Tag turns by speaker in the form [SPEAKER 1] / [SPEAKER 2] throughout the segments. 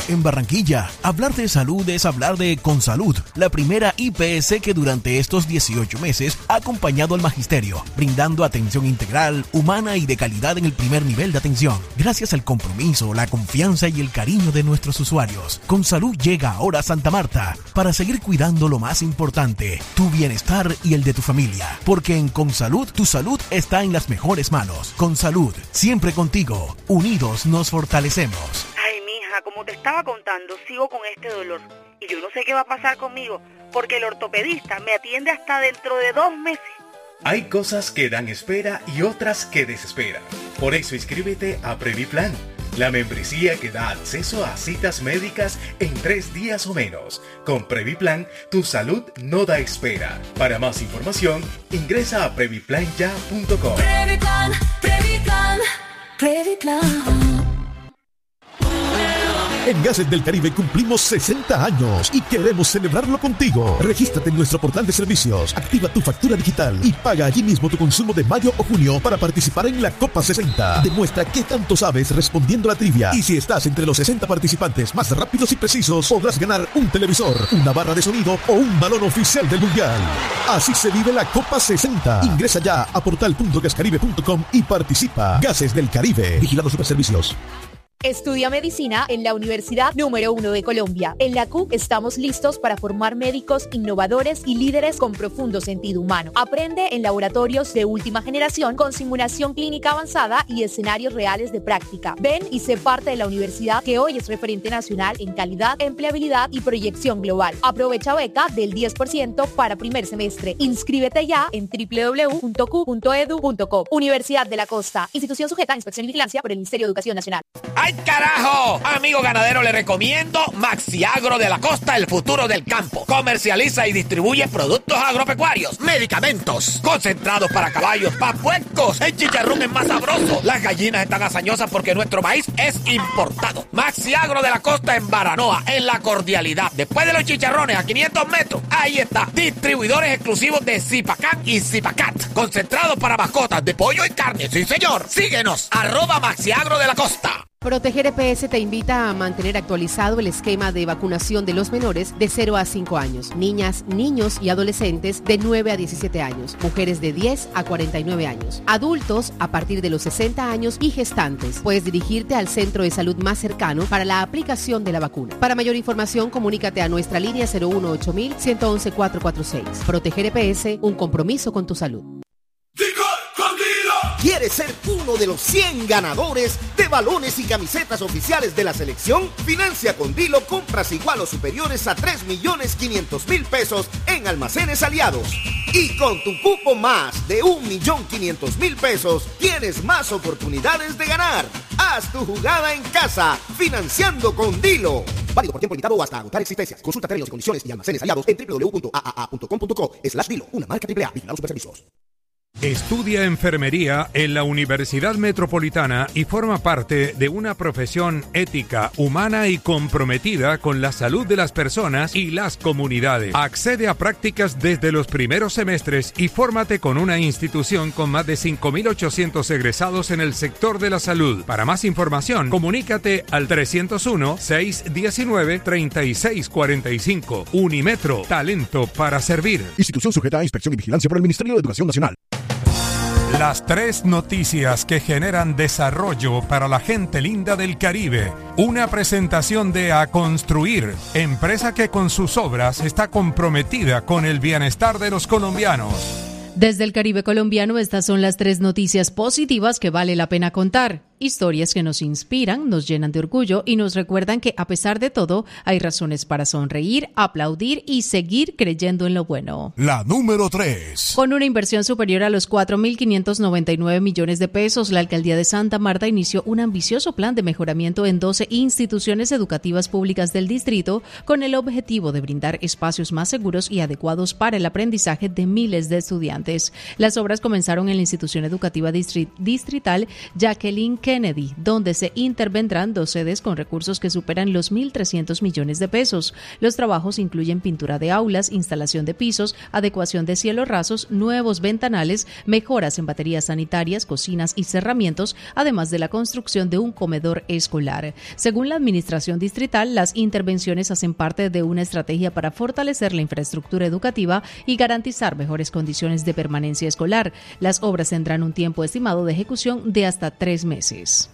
[SPEAKER 1] En Barranquilla, hablar de salud es hablar de Consalud, la primera IPS que durante estos 18 meses ha acompañado al magisterio, brindando atención integral, humana y de calidad en el primer nivel de atención. Gracias al compromiso, la confianza y el cariño de nuestros usuarios, Consalud llega ahora a Santa Marta para seguir cuidando lo más importante, tu bienestar y el de tu familia. Porque en Consalud, tu salud está en las mejores manos. Consalud, siempre contigo. Unidos nos fortalecemos.
[SPEAKER 2] Ay, mija, como te estaba contando, sigo con este dolor. Y yo no sé qué va a pasar conmigo, porque el ortopedista me atiende hasta dentro de 2 meses.
[SPEAKER 3] Hay cosas que dan espera y otras que desesperan. Por eso inscríbete a Previplan, la membresía que da acceso a citas médicas en 3 días o menos. Con Previplan, tu salud no da espera. Para más información, ingresa a previplanya.com.
[SPEAKER 4] Previplan, Previplan, Previplan.
[SPEAKER 5] En Gases del Caribe cumplimos 60 años y queremos celebrarlo contigo. Regístrate en nuestro portal de servicios, activa tu factura digital y paga allí mismo tu consumo de mayo o junio para participar en la Copa 60. Demuestra qué tanto sabes respondiendo a la trivia. Y si estás entre los 60 participantes más rápidos y precisos, podrás ganar un televisor, una barra de sonido o un balón oficial del Mundial. Así se vive la Copa 60. Ingresa ya a portal.gascaribe.com y participa. Gases del Caribe. Vigilado Superservicios.
[SPEAKER 6] Estudia medicina en la Universidad número 1 de Colombia. En la CUC estamos listos para formar médicos innovadores y líderes con profundo sentido humano. Aprende en laboratorios de última generación con simulación clínica avanzada y escenarios reales de práctica. Ven y sé parte de la universidad que hoy es referente nacional en calidad, empleabilidad y proyección global. Aprovecha beca del 10% para primer semestre. Inscríbete ya en www.cu.edu.co. Universidad de la Costa. Institución sujeta a inspección y vigilancia por el Ministerio de Educación Nacional.
[SPEAKER 7] ¡Ay, carajo! Amigo ganadero, le recomiendo Maxiagro de la Costa, el futuro del campo. Comercializa y distribuye productos agropecuarios, medicamentos, concentrados para caballos, para puercos. El chicharrón es más sabroso. Las gallinas están hazañosas porque nuestro maíz es importado. Maxiagro de la Costa en Baranoa, en La Cordialidad. Después de los chicharrones, a 500 metros, ahí está. Distribuidores exclusivos de Zipacán y Zipacat. Concentrados para mascotas de pollo y carne. ¡Sí, señor! Síguenos, @Maxiagro de la Costa.
[SPEAKER 8] Proteger EPS te invita a mantener actualizado el esquema de vacunación de los menores de 0 a 5 años, niñas, niños y adolescentes de 9 a 17 años, mujeres de 10 a 49 años, adultos a partir de los 60 años y gestantes. Puedes dirigirte al centro de salud más cercano para la aplicación de la vacuna. Para mayor información, comunícate a nuestra línea 018-111-446. Proteger EPS, un compromiso con tu salud.
[SPEAKER 9] ¿Quieres ser uno de los 100 ganadores de balones y camisetas oficiales de la selección? Financia con Dilo compras igual o superiores a 3.500.000 pesos en Almacenes Aliados. Y con tu cupo más de 1.500.000 pesos, tienes más oportunidades de ganar. Haz tu jugada en casa, financiando con Dilo. Válido por tiempo limitado o hasta agotar existencias. Consulta términos y condiciones y Almacenes Aliados en www.aaa.com.co/Dilo. Una marca AAA. Vigilados Superservicios.
[SPEAKER 10] Estudia enfermería en la Universidad Metropolitana y forma parte de una profesión ética, humana y comprometida con la salud de las personas y las comunidades. Accede a prácticas desde los primeros semestres y fórmate con una institución con más de 5.800 egresados en el sector de la salud. Para más información, comunícate al 301-619-3645. Unimetro, talento para servir.
[SPEAKER 5] Institución sujeta a inspección y vigilancia por el Ministerio de Educación Nacional.
[SPEAKER 10] Las 3 noticias que generan desarrollo para la gente linda del Caribe. Una presentación de A Construir, empresa que con sus obras está comprometida con el bienestar de los colombianos.
[SPEAKER 11] Desde el Caribe colombiano, estas son las 3 noticias positivas que vale la pena contar. Historias que nos inspiran, nos llenan de orgullo y nos recuerdan que a pesar de todo hay razones para sonreír, aplaudir y seguir creyendo en lo bueno.
[SPEAKER 5] La número 3.
[SPEAKER 11] Con una inversión superior a los 4.599 millones de pesos, la Alcaldía de Santa Marta inició un ambicioso plan de mejoramiento en 12 instituciones educativas públicas del distrito con el objetivo de brindar espacios más seguros y adecuados para el aprendizaje de miles de estudiantes. Las obras comenzaron en la institución educativa distrital Jacqueline Kennedy, donde se intervendrán 2 sedes con recursos que superan los 1.300 millones de pesos. Los trabajos incluyen pintura de aulas, instalación de pisos, adecuación de cielos rasos, nuevos ventanales, mejoras en baterías sanitarias, cocinas y cerramientos, además de la construcción de un comedor escolar. Según la administración distrital, las intervenciones hacen parte de una estrategia para fortalecer la infraestructura educativa y garantizar mejores condiciones de permanencia escolar. Las obras tendrán un tiempo estimado de ejecución de hasta 3 meses.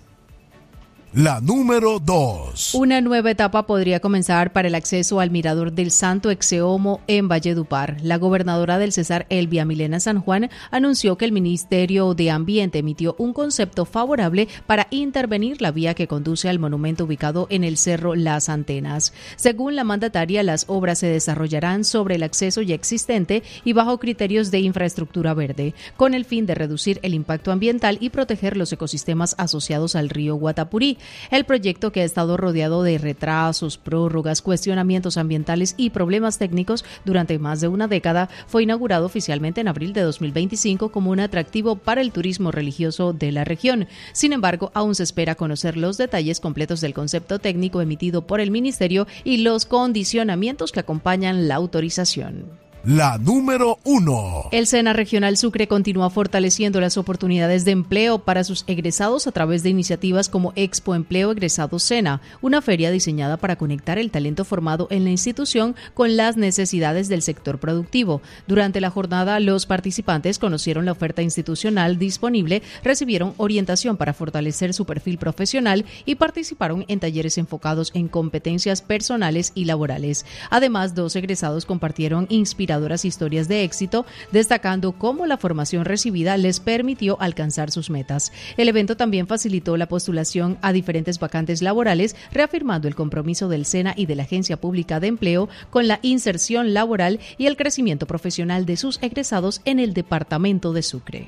[SPEAKER 1] La número 2.
[SPEAKER 11] Una nueva etapa podría comenzar para el acceso al Mirador del Santo Exeomo en Valledupar. La gobernadora del Cesar, Elvia Milena San Juan, anunció que el Ministerio de Ambiente emitió un concepto favorable para intervenir la vía que conduce al monumento ubicado en el Cerro Las Antenas. Según la mandataria, las obras se desarrollarán sobre el acceso ya existente y bajo criterios de infraestructura verde, con el fin de reducir el impacto ambiental y proteger los ecosistemas asociados al río Guatapurí. El proyecto, que ha estado rodeado de retrasos, prórrogas, cuestionamientos ambientales y problemas técnicos durante más de una década, fue inaugurado oficialmente en abril de 2025 como un atractivo para el turismo religioso de la región. Sin embargo, aún se espera conocer los detalles completos del concepto técnico emitido por el Ministerio y los condicionamientos que acompañan la autorización.
[SPEAKER 1] La número 1.
[SPEAKER 11] El SENA Regional Sucre continúa fortaleciendo las oportunidades de empleo para sus egresados a través de iniciativas como Expo Empleo Egresados SENA, una feria diseñada para conectar el talento formado en la institución con las necesidades del sector productivo. Durante la jornada, los participantes conocieron la oferta institucional disponible, recibieron orientación para fortalecer su perfil profesional y participaron en talleres enfocados en competencias personales y laborales. Además, 2 egresados compartieron inspiradoras historias de éxito, destacando cómo la formación recibida les permitió alcanzar sus metas. El evento también facilitó la postulación a diferentes vacantes laborales, reafirmando el compromiso del SENA y de la Agencia Pública de Empleo con la inserción laboral y el crecimiento profesional de sus egresados en el departamento de Sucre.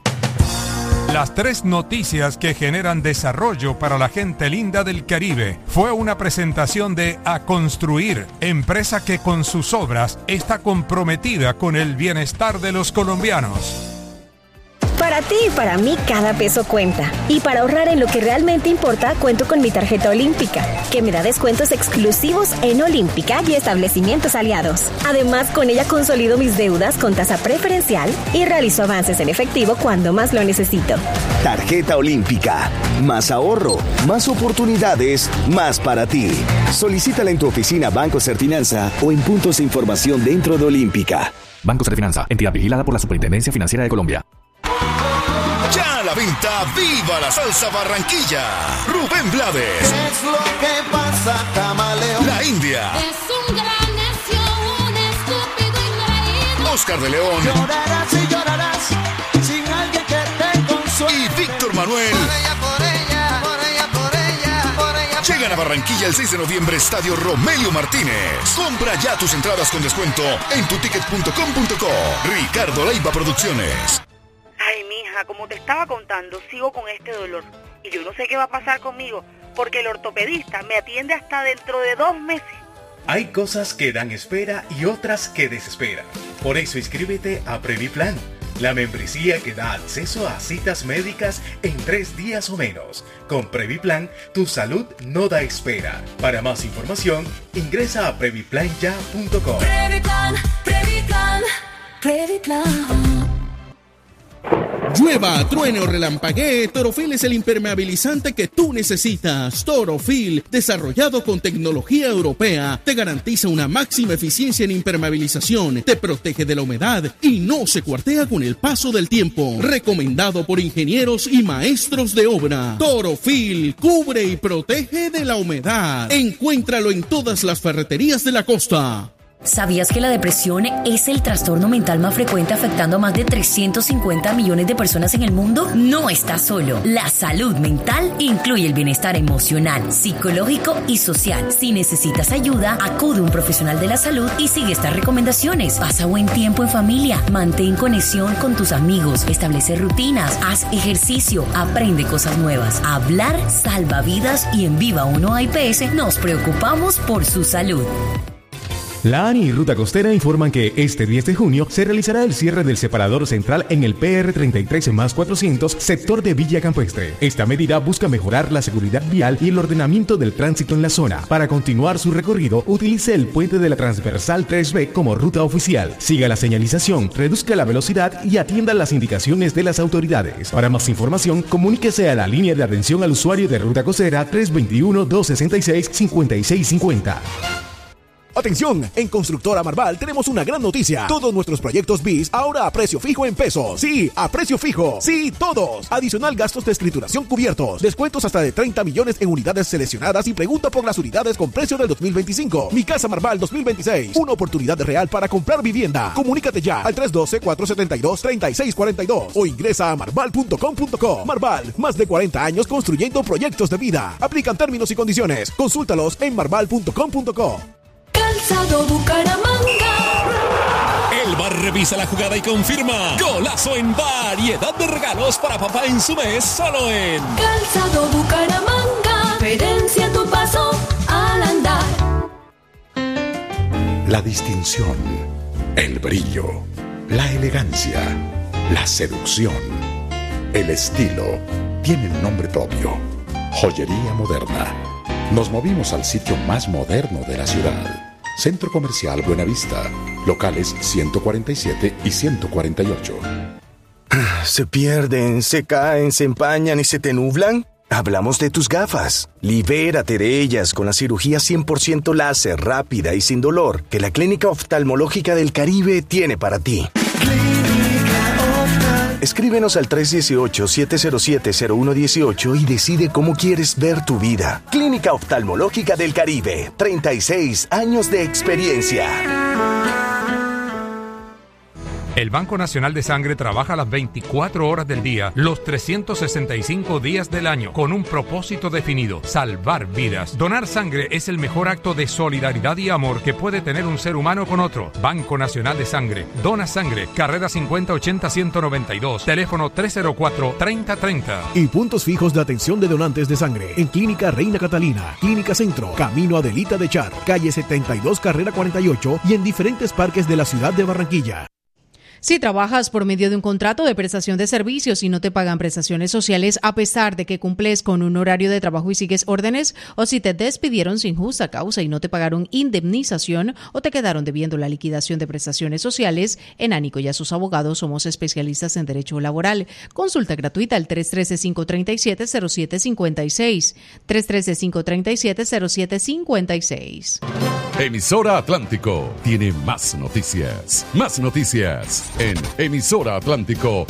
[SPEAKER 10] Las 3 noticias que generan desarrollo para la gente linda del Caribe. Fue una presentación de A Construir, empresa que con sus obras está comprometida con el bienestar de los colombianos.
[SPEAKER 12] Para ti y para mí cada peso cuenta. Y para ahorrar en lo que realmente importa, cuento con mi tarjeta Olímpica, que me da descuentos exclusivos en Olímpica y establecimientos aliados. Además, con ella consolido mis deudas con tasa preferencial y realizo avances en efectivo cuando más lo necesito.
[SPEAKER 9] Tarjeta Olímpica. Más ahorro, más oportunidades, más para ti. Solicítala en tu oficina Banco Serfinanza o en puntos de información dentro de Olímpica.
[SPEAKER 13] Banco Serfinanza, entidad vigilada por la Superintendencia Financiera de Colombia.
[SPEAKER 14] Ya a la venta, ¡viva la salsa Barranquilla! Rubén Blades.
[SPEAKER 15] Es lo que pasa, camaleón.
[SPEAKER 14] La India.
[SPEAKER 4] Es un gran necio, un estúpido ingreído.
[SPEAKER 14] Oscar de León.
[SPEAKER 15] Llorarás y llorarás sin alguien que te consuele.
[SPEAKER 14] Y Víctor Manuel.
[SPEAKER 15] Por ella, por ella, por ella, por ella, por ella.
[SPEAKER 14] Llegan a Barranquilla el 6 de noviembre, Estadio Romelio Martínez. Compra ya tus entradas con descuento en tuticket.com.co. Ricardo Leiva Producciones.
[SPEAKER 2] Ay, mija, como te estaba contando, sigo con este dolor. Y yo no sé qué va a pasar conmigo, porque el ortopedista me atiende hasta dentro de 2 meses.
[SPEAKER 3] Hay cosas que dan espera y otras que desesperan. Por eso inscríbete a Previplan, la membresía que da acceso a citas médicas en 3 días o menos. Con Previplan, tu salud no da espera. Para más información, ingresa a previplanya.com.
[SPEAKER 4] Previplan, Previplan, Previplan.
[SPEAKER 16] Llueva, truene o relampaguee, Torofil es el impermeabilizante que tú necesitas. Torofil, desarrollado con tecnología europea, te garantiza una máxima eficiencia en impermeabilización, te protege de la humedad y no se cuartea con el paso del tiempo. Recomendado por ingenieros y maestros de obra. Torofil, cubre y protege de la humedad. Encuéntralo en todas las ferreterías de la costa.
[SPEAKER 17] ¿Sabías que la depresión es el trastorno mental más frecuente afectando a más de 350 millones de personas en el mundo? No estás solo. La salud mental incluye el bienestar emocional, psicológico y social. Si necesitas ayuda, acude a un profesional de la salud y sigue estas recomendaciones. Pasa buen tiempo en familia, mantén conexión con tus amigos, establece rutinas, haz ejercicio, aprende cosas nuevas. Hablar salva vidas y en Viva 1 IPS nos preocupamos por su salud.
[SPEAKER 18] La ANI y Ruta Costera informan que este 10 de junio se realizará el cierre del separador central en el PR 33+400, sector de Villa Campestre. Esta medida busca mejorar la seguridad vial y el ordenamiento del tránsito en la zona. Para continuar su recorrido, utilice el puente de la Transversal 3B como ruta oficial. Siga la señalización, reduzca la velocidad y atienda las indicaciones de las autoridades. Para más información, comuníquese a la línea de atención al usuario de Ruta Costera 321-266-5650.
[SPEAKER 1] Atención, en Constructora Marval tenemos una gran noticia. Todos nuestros proyectos BIS ahora a precio fijo en pesos. Sí, a precio fijo. Sí, todos. Adicional gastos de escrituración cubiertos. Descuentos hasta de 30 millones en unidades seleccionadas y pregunta por las unidades con precio del 2025. Mi Casa Marval 2026. Una oportunidad real para comprar vivienda. Comunícate ya al 312-472-3642 o ingresa a marval.com.co. Marval, más de 40 años construyendo proyectos de vida. Aplican términos y condiciones. Consúltalos en marval.com.co.
[SPEAKER 4] Calzado Bucaramanga.
[SPEAKER 19] El VAR revisa la jugada y confirma. Golazo en variedad de regalos para papá en su mes, solo en
[SPEAKER 4] Calzado Bucaramanga. Diferencia tu paso al andar.
[SPEAKER 20] La distinción, el brillo, la elegancia, la seducción, el estilo tienen nombre propio. Joyería Moderna. Nos movimos al sitio más moderno de la ciudad. Centro Comercial Buenavista. Locales 147 y 148.
[SPEAKER 21] ¿Se pierden, se caen, se empañan y se te nublan? Hablamos de tus gafas. Libérate de ellas con la cirugía 100% láser, rápida y sin dolor que la Clínica Oftalmológica del Caribe tiene para ti. Escríbenos al 318-707-0118 y decide cómo quieres ver tu vida. Clínica Oftalmológica del Caribe, 36 años de experiencia.
[SPEAKER 10] El Banco Nacional de Sangre trabaja las 24 horas del día, los 365 días del año, con un propósito definido: salvar vidas. Donar sangre es el mejor acto de solidaridad y amor que puede tener un ser humano con otro. Banco Nacional de Sangre. Dona sangre. Carrera 5080-192. Teléfono 304-3030.
[SPEAKER 1] Y puntos fijos de atención de donantes de sangre en Clínica Reina Catalina, Clínica Centro, Camino Adelita de Char, calle 72, carrera 48 y en diferentes parques de la ciudad de Barranquilla.
[SPEAKER 11] Si trabajas por medio de un contrato de prestación de servicios y no te pagan prestaciones sociales a pesar de que cumples con un horario de trabajo y sigues órdenes, o si te despidieron sin justa causa y no te pagaron indemnización o te quedaron debiendo la liquidación de prestaciones sociales, en Ánico y a sus abogados somos especialistas en derecho laboral. Consulta gratuita al 313-537-0756. 313-537-0756.
[SPEAKER 14] Emisora Atlántico tiene más noticias. Más noticias en Emisora Atlántico.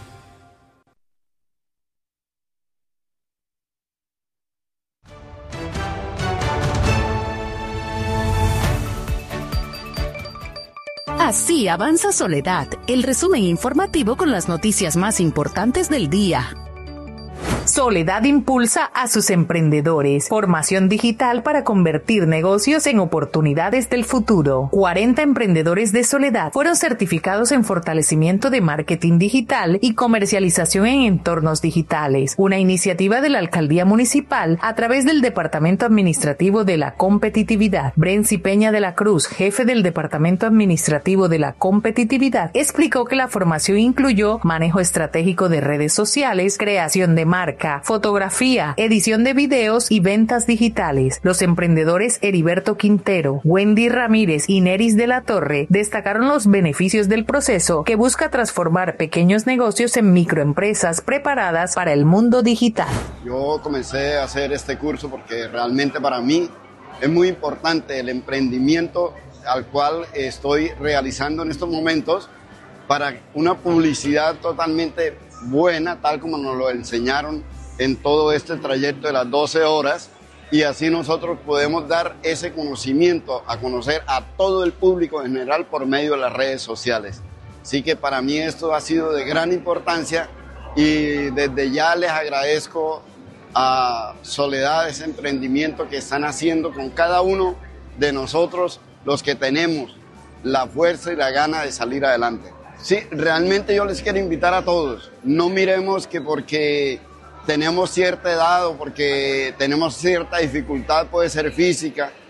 [SPEAKER 22] Así avanza Soledad, el resumen informativo con las noticias más importantes del día. Soledad impulsa a sus emprendedores. Formación digital para convertir negocios en oportunidades del futuro. 40 emprendedores de Soledad fueron certificados en fortalecimiento de marketing digital y comercialización en entornos digitales. Una iniciativa de la Alcaldía Municipal a través del Departamento Administrativo de la Competitividad. Brency Peña de la Cruz, jefe del Departamento Administrativo de la Competitividad, explicó que la formación incluyó manejo estratégico de redes sociales, creación de marca, fotografía, edición de videos y ventas digitales. Los emprendedores Heriberto Quintero, Wendy Ramírez y Neris de la Torre destacaron los beneficios del proceso que busca transformar pequeños negocios en microempresas preparadas para el mundo digital.
[SPEAKER 23] Yo comencé a hacer este curso porque realmente para mí es muy importante el emprendimiento al cual estoy realizando en estos momentos para una publicidad totalmente buena, tal como nos lo enseñaron en todo este trayecto de las 12 horas, y así nosotros podemos dar ese conocimiento a conocer a todo el público en general por medio de las redes sociales. Así que para mí esto ha sido de gran importancia y desde ya les agradezco a Soledad ese emprendimiento que están haciendo con cada uno de nosotros, los que tenemos la fuerza y la gana de salir adelante. Sí, realmente yo les quiero invitar a todos, no miremos que porque tenemos cierta edad o porque tenemos cierta dificultad, puede ser física,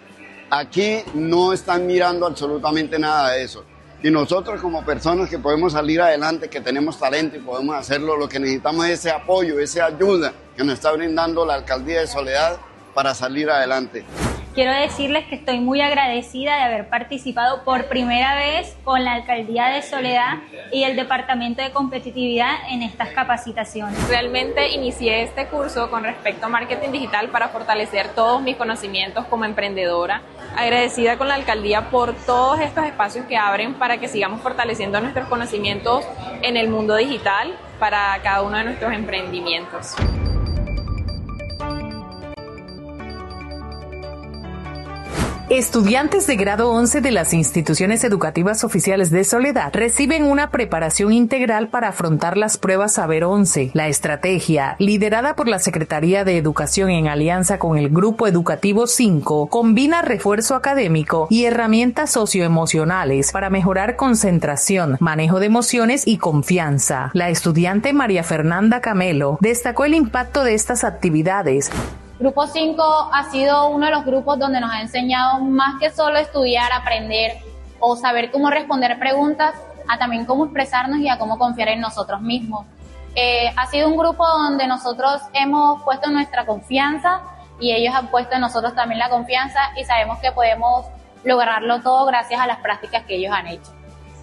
[SPEAKER 23] Aquí no están mirando absolutamente nada de eso. Y nosotros como personas que podemos salir adelante, que tenemos talento y podemos hacerlo, lo que necesitamos es ese apoyo, esa ayuda que nos está brindando la Alcaldía de Soledad para salir adelante.
[SPEAKER 6] Quiero decirles que estoy muy agradecida de haber participado por primera vez con la Alcaldía de Soledad y el Departamento de Competitividad en estas capacitaciones.
[SPEAKER 7] Realmente inicié este curso con respecto a marketing digital para fortalecer todos mis conocimientos como emprendedora. Agradecida con la Alcaldía por todos estos espacios que abren para que sigamos fortaleciendo nuestros conocimientos en el mundo digital para cada uno de nuestros emprendimientos.
[SPEAKER 22] Estudiantes de grado 11 de las instituciones educativas oficiales de Soledad reciben una preparación integral para afrontar las pruebas Saber 11. La estrategia, liderada por la Secretaría de Educación en alianza con el Grupo Educativo 5, combina refuerzo académico y herramientas socioemocionales para mejorar concentración, manejo de emociones y confianza. La estudiante María Fernanda Camelo destacó el impacto de estas actividades.
[SPEAKER 6] Grupo 5 ha sido uno de los grupos donde nos ha enseñado más que solo estudiar, aprender o saber cómo responder preguntas, a también cómo expresarnos y a cómo confiar en nosotros mismos. Ha sido un grupo donde nosotros hemos puesto nuestra confianza y ellos han puesto en nosotros también la confianza y sabemos que podemos lograrlo todo gracias a las prácticas que ellos han hecho.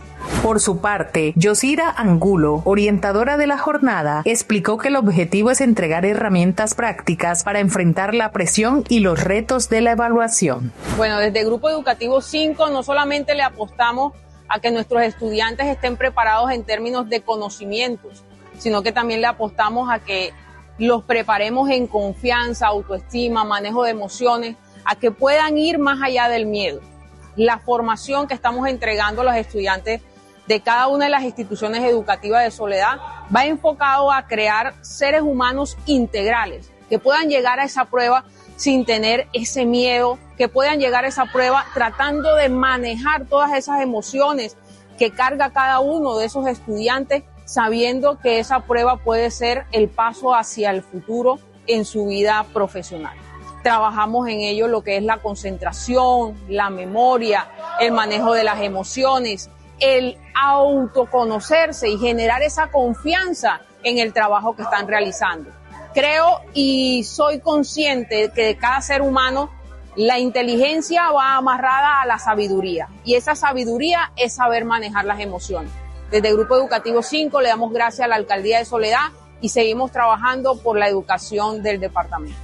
[SPEAKER 22] Por su parte, Yosira Angulo, orientadora de la jornada, explicó que el objetivo es entregar herramientas prácticas para enfrentar la presión y los retos de la evaluación.
[SPEAKER 7] Bueno, desde Grupo Educativo 5 no solamente le apostamos a que nuestros estudiantes estén preparados en términos de conocimientos, sino que también le apostamos a que los preparemos en confianza, autoestima, manejo de emociones, a que puedan ir más allá del miedo. La formación que estamos entregando a los estudiantes de cada una de las instituciones educativas de Soledad va enfocado a crear seres humanos integrales, que puedan llegar a esa prueba sin tener ese miedo, que puedan llegar a esa prueba tratando de manejar todas esas emociones que carga cada uno de esos estudiantes, sabiendo que esa prueba puede ser el paso hacia el futuro en su vida profesional. Trabajamos en ello lo que es la concentración, la memoria, el manejo de las emociones, el autoconocerse y generar esa confianza en el trabajo que están realizando. Creo y soy consciente que de cada ser humano la inteligencia va amarrada a la sabiduría y esa sabiduría es saber manejar las emociones. Desde Grupo Educativo 5 le damos gracias a la Alcaldía de Soledad y seguimos trabajando por la educación del departamento.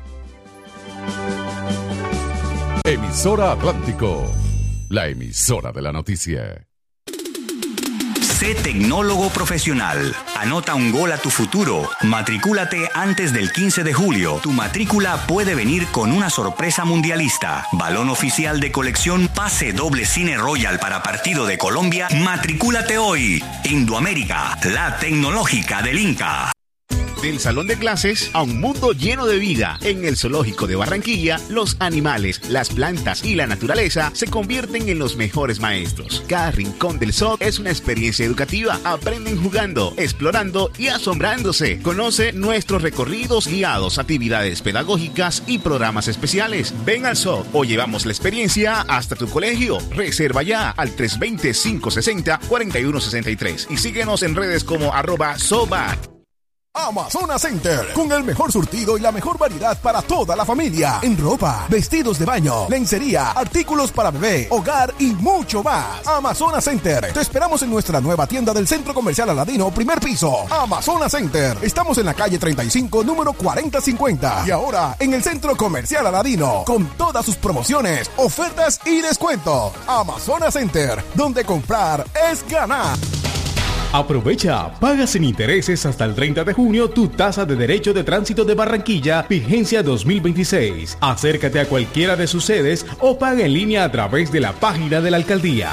[SPEAKER 14] Emisora Atlántico, la emisora de la noticia.
[SPEAKER 8] Sé tecnólogo profesional. Anota un gol a tu futuro. Matricúlate antes del 15 de julio. Tu matrícula puede venir con una sorpresa mundialista. Balón oficial de colección, pase doble Cine Royal para partido de Colombia. Matricúlate hoy. Indoamérica, la tecnológica del Inca.
[SPEAKER 24] Del salón de clases a un mundo lleno de vida. En el Zoológico de Barranquilla, los animales, las plantas y la naturaleza se convierten en los mejores maestros. Cada rincón del zoo es una experiencia educativa. Aprenden jugando, explorando y asombrándose. Conoce nuestros recorridos guiados, actividades pedagógicas y programas especiales. Ven al zoo o llevamos la experiencia hasta tu colegio. Reserva ya al 320-560-4163 y síguenos en redes como @zoobat.
[SPEAKER 5] Amazonas Center, con el mejor surtido y la mejor variedad para toda la familia, en ropa, vestidos de baño, lencería, artículos para bebé, hogar y mucho más. Amazonas Center, te esperamos en nuestra nueva tienda del Centro Comercial Aladino, primer piso. Amazonas Center, estamos en la calle 35, número 4050, y ahora en el Centro Comercial Aladino, con todas sus promociones, ofertas y descuentos. Amazonas Center, donde comprar es ganar.
[SPEAKER 18] Aprovecha, paga sin intereses hasta el 30 de junio tu tasa de derecho de tránsito de Barranquilla, vigencia 2026. Acércate a cualquiera de sus sedes o paga en línea a través de la página de la alcaldía.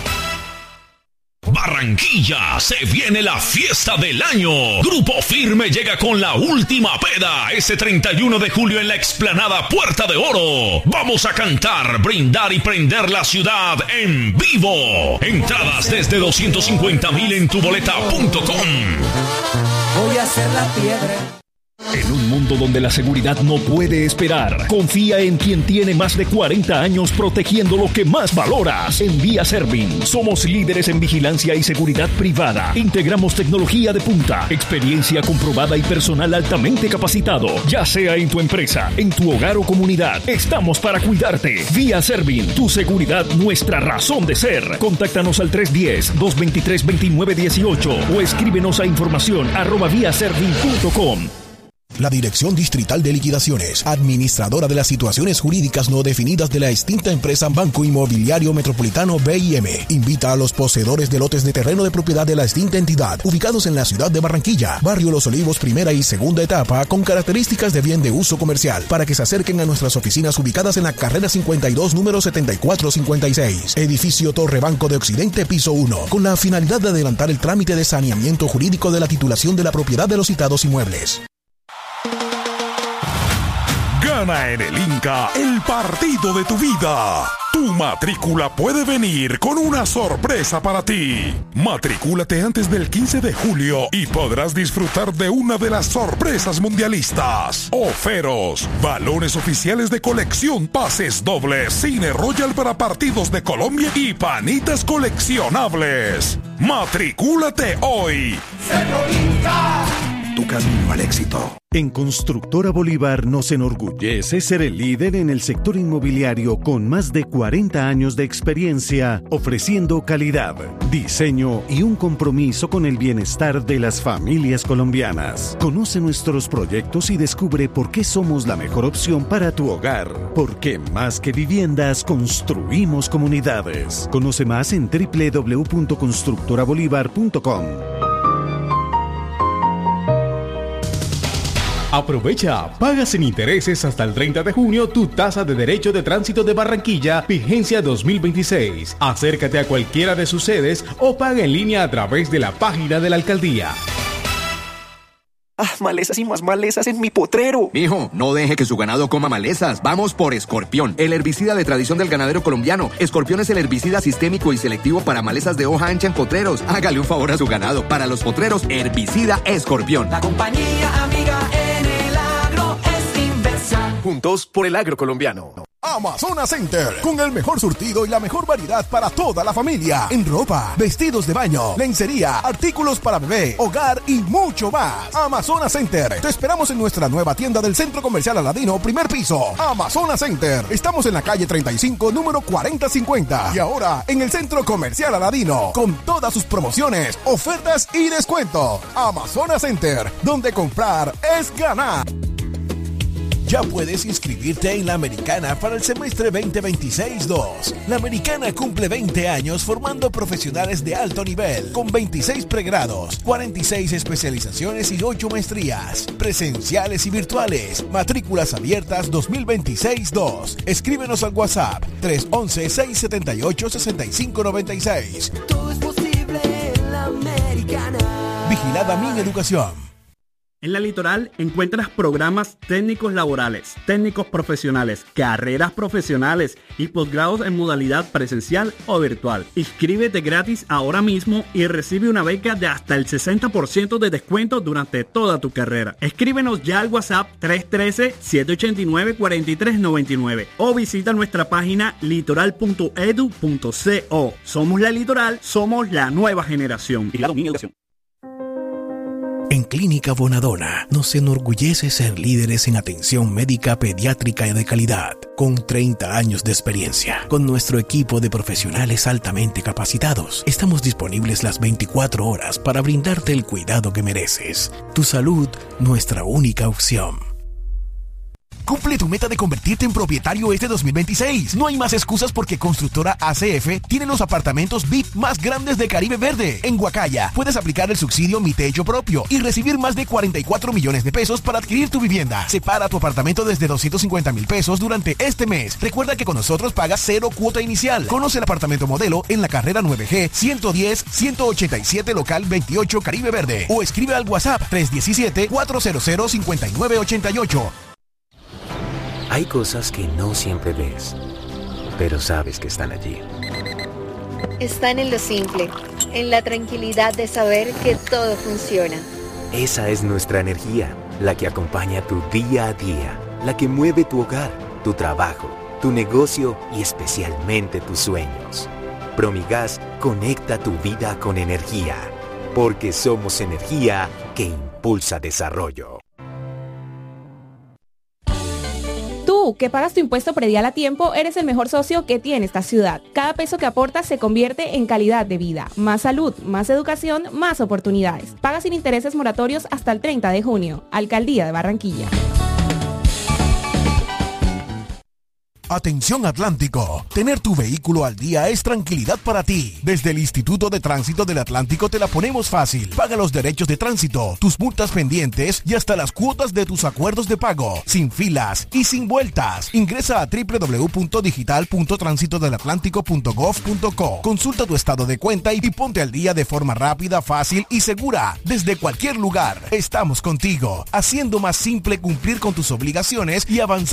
[SPEAKER 19] Barranquilla, se viene la fiesta del año. Grupo Firme llega con la última peda este 31 de julio en la explanada Puerta de Oro. Vamos a cantar, brindar y prender la ciudad en vivo. Entradas desde 250,000 en tuboleta.com.
[SPEAKER 15] Voy a hacer la piedra.
[SPEAKER 2] En un mundo donde la seguridad no puede esperar, confía en quien tiene más de 40 años protegiendo lo que más valoras. En Vía Servin, somos líderes en vigilancia y seguridad privada. Integramos tecnología de punta, experiencia comprobada y personal altamente capacitado. Ya sea en tu empresa, en tu hogar o comunidad, estamos para cuidarte. Vía Servin, tu seguridad, nuestra razón de ser. Contáctanos al 310-223-2918 o escríbenos a información@viaservin.com.
[SPEAKER 1] La Dirección Distrital de Liquidaciones, administradora de las situaciones jurídicas no definidas de la extinta empresa Banco Inmobiliario Metropolitano BIM, invita a los poseedores de lotes de terreno de propiedad de la extinta entidad, ubicados en la ciudad de Barranquilla, barrio Los Olivos, primera y segunda etapa, con características de bien de uso comercial, para que se acerquen a nuestras oficinas ubicadas en la carrera 52, número 7456, edificio Torre Banco de Occidente, piso 1, con la finalidad de adelantar el trámite de saneamiento jurídico de la titulación de la propiedad de los citados inmuebles.
[SPEAKER 9] Gana en el Inca el partido de tu vida. Tu matrícula puede venir con una sorpresa para ti. Matricúlate antes del 15 de julio y podrás disfrutar de una de las sorpresas mundialistas. Oferos, balones oficiales de colección, pases dobles, cine Royal para partidos de Colombia y panitas coleccionables. Matricúlate hoy.
[SPEAKER 12] Tu camino al éxito. En Constructora Bolívar nos enorgullece ser el líder en el sector inmobiliario con más de 40 años de experiencia, ofreciendo calidad, diseño y un compromiso con el bienestar de las familias colombianas. Conoce nuestros proyectos y descubre por qué somos la mejor opción para tu hogar. Porque más que viviendas, construimos comunidades. Conoce más en www.constructorabolívar.com.
[SPEAKER 18] Aprovecha, paga sin intereses hasta el 30 de junio tu tasa de derecho de tránsito de Barranquilla, vigencia 2026. Acércate a cualquiera de sus sedes o paga en línea a través de la página de la alcaldía.
[SPEAKER 13] Malezas y más malezas en mi potrero.
[SPEAKER 25] Mijo, no deje que su ganado coma malezas. Vamos por Escorpión, el herbicida de tradición del ganadero colombiano. Escorpión es el herbicida sistémico y selectivo para malezas de hoja ancha en potreros. Hágale un favor a su ganado. Para los potreros, herbicida Escorpión.
[SPEAKER 13] La compañía amiga en el agro es Inversa.
[SPEAKER 25] Juntos por el agro colombiano.
[SPEAKER 1] Amazonas Center, con el mejor surtido y la mejor variedad para toda la familia, en ropa, vestidos de baño, lencería, artículos para bebé, hogar y mucho más. Amazonas Center, te esperamos en nuestra nueva tienda del Centro Comercial Aladino, primer piso. Amazonas Center, estamos en la calle 35, número 4050, y ahora en el Centro Comercial Aladino, con todas sus promociones, ofertas y descuentos. Amazonas Center, donde comprar es ganar. Ya puedes inscribirte en la Americana para el semestre 2026-2. La Americana cumple 20 años formando profesionales de alto nivel, con 26 pregrados, 46 especializaciones y 8 maestrías, presenciales y virtuales. Matrículas abiertas 2026-2. Escríbenos al WhatsApp 311-678-6596.
[SPEAKER 15] Todo es posible en la Americana.
[SPEAKER 1] Vigilada Mineducación.
[SPEAKER 26] En la Litoral encuentras programas técnicos laborales, técnicos profesionales, carreras profesionales y posgrados en modalidad presencial o virtual. Inscríbete gratis ahora mismo y recibe una beca de hasta el 60% de descuento durante toda tu carrera. Escríbenos ya al WhatsApp 313-789-4399 o visita nuestra página litoral.edu.co. Somos la Litoral, somos la nueva generación.
[SPEAKER 1] En Clínica Bonadona nos enorgullece ser líderes en atención médica pediátrica y de calidad, con 30 años de experiencia. Con nuestro equipo de profesionales altamente capacitados, estamos disponibles las 24 horas para brindarte el cuidado que mereces. Tu salud, nuestra única opción. Cumple tu meta de convertirte en propietario este 2026. No hay más excusas porque Constructora ACF tiene los apartamentos VIP más grandes de Caribe Verde. En Guacaya puedes aplicar el subsidio Mi Techo Propio y recibir más de 44 millones de pesos para adquirir tu vivienda. Separa tu apartamento desde 250,000 pesos durante este mes. Recuerda que con nosotros pagas 0 cuota inicial. Conoce el apartamento modelo en la carrera 9G 110-187 local 28 Caribe Verde o escribe al WhatsApp 317-400-5988.
[SPEAKER 27] Hay cosas que no siempre ves, pero sabes que están allí.
[SPEAKER 28] Están en lo simple, en la tranquilidad de saber que todo funciona.
[SPEAKER 27] Esa es nuestra energía, la que acompaña tu día a día, la que mueve tu hogar, tu trabajo, tu negocio y especialmente tus sueños. Promigas conecta tu vida con energía, porque somos energía que impulsa desarrollo.
[SPEAKER 3] Tú, que pagas tu impuesto predial a tiempo, eres el mejor socio que tiene esta ciudad. Cada peso que aportas se convierte en calidad de vida, más salud, más educación, más oportunidades. Paga sin intereses moratorios hasta el 30 de junio. Alcaldía de Barranquilla.
[SPEAKER 1] Atención Atlántico, tener tu vehículo al día es tranquilidad para ti. Desde el Instituto de Tránsito del Atlántico te la ponemos fácil. Paga los derechos de tránsito, tus multas pendientes y hasta las cuotas de tus acuerdos de pago, sin filas y sin vueltas. Ingresa a www.digital.transitodelatlántico.gov.co. Consulta tu estado de cuenta y ponte al día de forma rápida, fácil y segura. Desde cualquier lugar, estamos contigo, haciendo más simple cumplir con tus obligaciones y avanzar